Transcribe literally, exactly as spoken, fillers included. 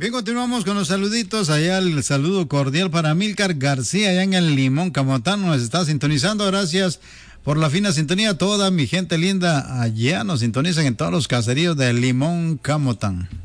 Bien, continuamos con los saluditos. Allá el saludo cordial para Milcar García, allá en el Limón Camotán, nos está sintonizando. Gracias por la fina sintonía. Toda mi gente linda allá nos sintonizan en todos los caseríos del Limón Camotán.